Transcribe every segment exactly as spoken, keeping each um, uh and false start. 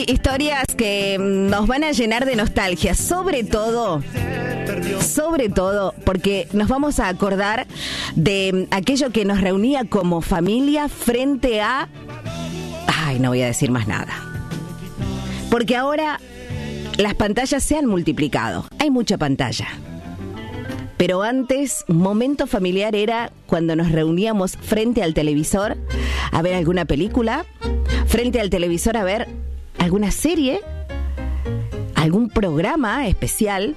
Historias que nos van a llenar de nostalgia, sobre todo, sobre todo, porque nos vamos a acordar de aquello que nos reunía como familia frente a... Ay, no voy a decir más nada. Porque ahora las pantallas se han multiplicado, hay mucha pantalla. Pero antes, momento familiar era cuando nos reuníamos frente al televisor a ver alguna película, frente al televisor a ver alguna serie, algún programa especial,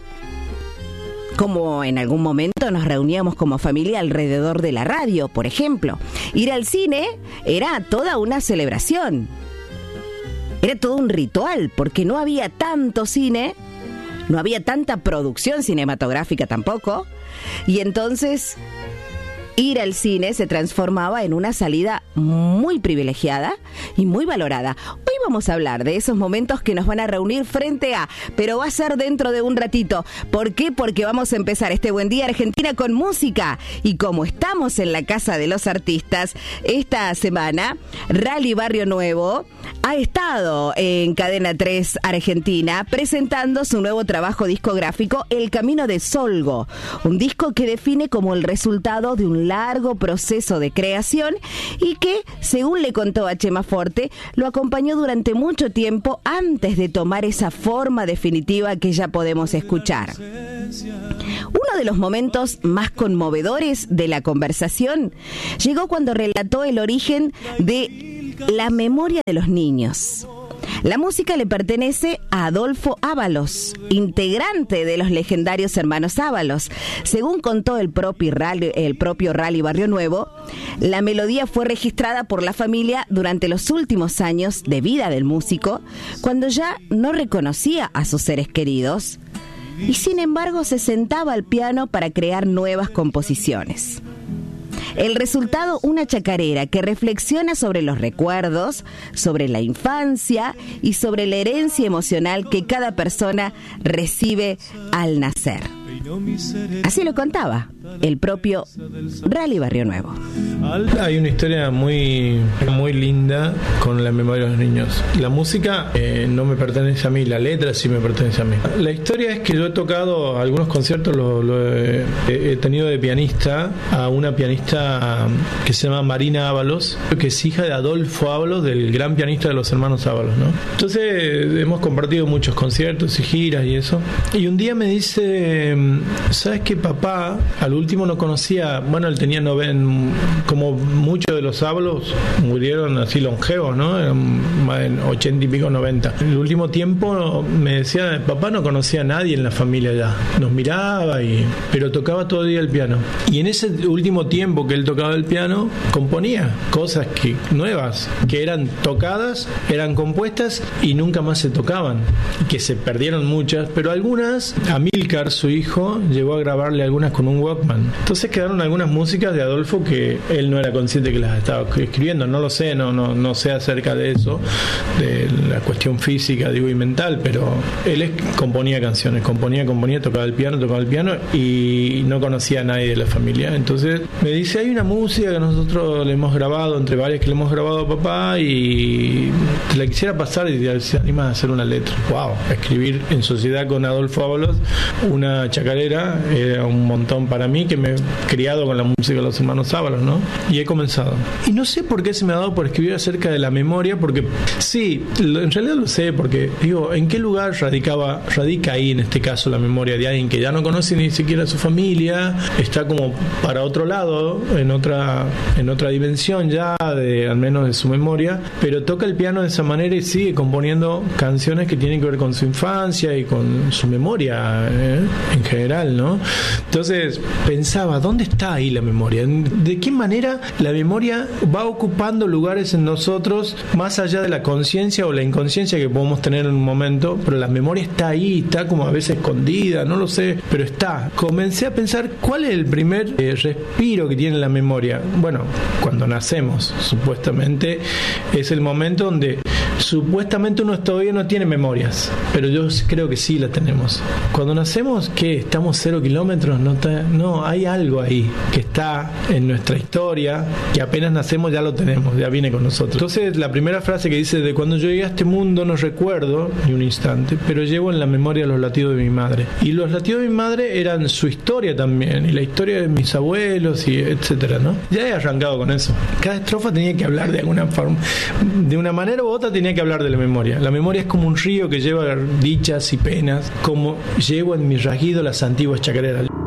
como en algún momento nos reuníamos como familia alrededor de la radio, por ejemplo. Ir al cine era toda una celebración, era todo un ritual, porque no había tanto cine, no había tanta producción cinematográfica tampoco, y entonces ir al cine se transformaba en una salida muy privilegiada y muy valorada. Hoy vamos a hablar de esos momentos que nos van a reunir frente a, pero va a ser dentro de un ratito. ¿Por qué? Porque vamos a empezar este Buen Día Argentina con música. Y como estamos en la Casa de los Artistas, esta semana, Rally Barrio Nuevo ha estado en Cadena tres Argentina presentando su nuevo trabajo discográfico, El Camino de Solgo. Un disco que define como el resultado de un largo proceso de creación y que, según le contó a Chema Forte, lo acompañó durante mucho tiempo antes de tomar esa forma definitiva que ya podemos escuchar. Uno de los momentos más conmovedores de la conversación llegó cuando relató el origen de la memoria de los niños. La música le pertenece a Adolfo Ábalos, integrante de los legendarios Hermanos Ábalos. Según contó el propio Rally, el propio Rally Barrio Nuevo, la melodía fue registrada por la familia durante los últimos años de vida del músico, cuando ya no reconocía a sus seres queridos y sin embargo se sentaba al piano para crear nuevas composiciones. El resultado, una chacarera que reflexiona sobre los recuerdos, sobre la infancia y sobre la herencia emocional que cada persona recibe al nacer. Así lo contaba el propio Rally Barrio Nuevo. Hay una historia muy, muy linda con la memoria de los niños. La música eh, no me pertenece a mí, la letra sí me pertenece a mí. La historia es que yo he tocado algunos conciertos, lo, lo he, he tenido de pianista a una pianista que se llama Marina Ábalos, que es hija de Adolfo Ábalos, del gran pianista de los Hermanos Ábalos, ¿no? Entonces hemos compartido muchos conciertos y giras y eso. Y un día me dice, ¿sabes qué, papá? Al último no conocía, bueno, él tenía noven, como muchos de los Ábalos murieron así longevos, ¿no? En ochenta y pico, noventa. En el último tiempo me decía, papá no conocía a nadie en la familia ya. Nos miraba, y pero tocaba todo el día el piano. Y en ese último tiempo que él tocaba el piano, componía cosas que, nuevas, que eran tocadas, eran compuestas y nunca más se tocaban. Que se perdieron muchas, pero algunas, Amílcar, su hijo, llegó a grabarle algunas con un Walkman. Entonces quedaron algunas músicas de Adolfo que él no era consciente que las estaba escribiendo. No lo sé, no, no, no sé acerca de eso, de la cuestión física, digo, y mental, pero él es, componía canciones, componía, componía, tocaba el piano, tocaba el piano y no conocía a nadie de la familia. Entonces me dice, hay una música que nosotros le hemos grabado, entre varias que le hemos grabado a papá, y te la quisiera pasar y te se animas a hacer una letra. Wow, escribir en sociedad con Adolfo Ábalos una chacarera era un montón para mí, que me he criado con la música de los Hermanos Ábalos, ¿no? Y he comenzado. Y no sé por qué se me ha dado por escribir acerca de la memoria, porque sí, en realidad lo sé, porque digo, ¿en qué lugar radicaba, radica ahí en este caso la memoria de alguien que ya no conoce ni siquiera a su familia, está como para otro lado, en otra, en otra dimensión ya, de, al menos de su memoria, pero toca el piano de esa manera y sigue componiendo canciones que tienen que ver con su infancia y con su memoria eh, en general, ¿no? Entonces pensaba, ¿dónde está ahí la memoria? ¿De qué manera la memoria va ocupando lugares en nosotros más allá de la conciencia o la inconsciencia que podemos tener en un momento? Pero la memoria está ahí, está como a veces escondida, no lo sé, pero está. Comencé a pensar, ¿cuál es el primer eh, respiro que tiene la memoria? Bueno, cuando nacemos, supuestamente es el momento donde supuestamente uno todavía no tiene memorias, pero yo creo que sí las tenemos. Cuando nacemos, ¿qué? estamos cero kilómetros, no, está, no, hay algo ahí que está en nuestra historia, que apenas nacemos ya lo tenemos, ya viene con nosotros. Entonces la primera frase que dice, de cuando yo llegué a este mundo no recuerdo ni un instante, pero llevo en la memoria los latidos de mi madre. Y los latidos de mi madre eran su historia también, y la historia de mis abuelos, y etcétera, ¿no? Ya he arrancado con eso. Cada estrofa tenía que hablar de alguna forma, de una manera u otra tenía que hablar de la memoria. La memoria es como un río que lleva dichas y penas, como llevo en mi rajido las antiguas chacareras.